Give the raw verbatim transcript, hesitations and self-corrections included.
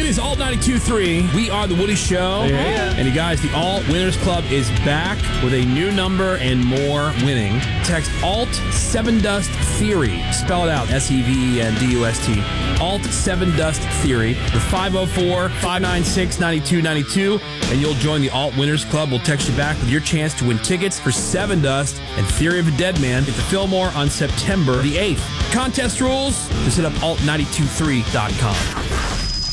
is Alt ninety-two point three. We are The Woody Show. Yeah. And you guys, the Alt Winners Club is back with a new number and more winning. Text Alt seven Dust Theory. Spell it out, S E V E N D U S T. Alt seven Dust Theory. The five oh four, five nine six, nine two nine two. And you'll join the Alt Winners Club. We'll text you back with your chance to win tickets for Seven Dust and Theory of a Dead Man at the Fillmore on September the eighth. Contest rules, just hit up alt nine two three dot com.